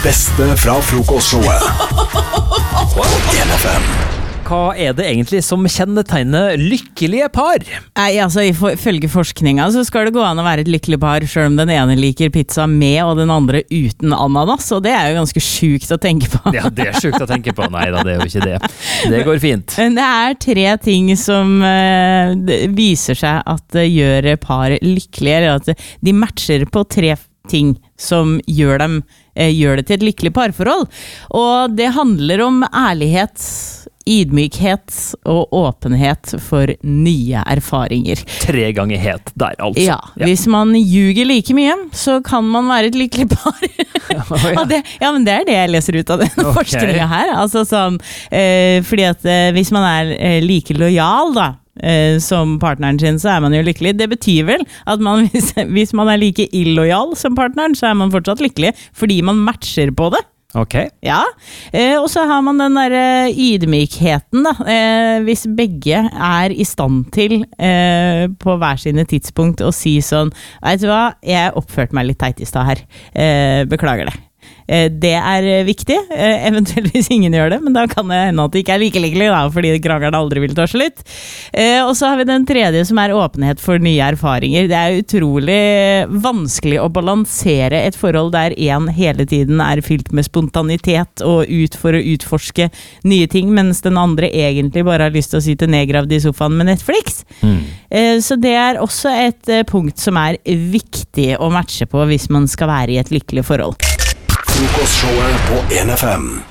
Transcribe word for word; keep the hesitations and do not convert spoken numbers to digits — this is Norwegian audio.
beste fra frokostshowet på en F M. Hva er det egentlig som kjennetegner lykkelige par? Nei, altså ifølge forskninga så skal det gå an å være et lykkelig par selv om den ene liker pizza med og den andre uten ananas, og det er jo ganske sjukt å tenke på. Ja, det er sjukt å tenke på. Nei da, det er jo ikke det. Det går fint. Det er tre ting som uh, viser seg at uh, gjør par lykkelige, eller at de matcher på tre ting som gjør dem uh, gjør det til et lykkelig parforhold. Og det handler om ærlighet, ydmykhet og åpenhet for nye erfaringer. Tre ganger het der, altså. Ja, ja, hvis man ljuger like mye, så kan man være et lykkelig par. Oh, ja. det, ja, men det er det jeg leser ut av den okay. forskningen her. Altså sånn, eh, fordi at eh, hvis man er eh, like lojal da, eh, som partneren sin, så er man jo lykkelig. Det betyr vel at man, hvis, hvis man er like illojal som partneren, så er man fortsatt lykkelig, fordi man matcher på det. Ok. Ja, eh, og så har man den der eh, ydmykheten da, eh, hvis begge er i stand til eh, på hver sine tidspunkt å si sånn, vet du hva, jeg oppførte meg litt teit i stad her, eh, beklager det. Eh, det er viktig, eh, eventuelt hvis ingen gjør det, men da kan det hende at det ikke er like lykkelig da, fordi krangeren aldri vil ta slutt. Eh, og så har vi den tredje som er åpenhet for nye erfaringer. Det er utrolig vanskelig å balansere et forhold der en hele tiden er fylt med spontanitet og ut for å utforske nye ting, mens den andre egentlig bare har lyst til å sitte nedgravd i sofaen med Netflix. Mm. Eh, så det er også et eh, punkt som er viktig å matche på hvis man skal være i et lykkelig forhold. Frokostshowet på en F M.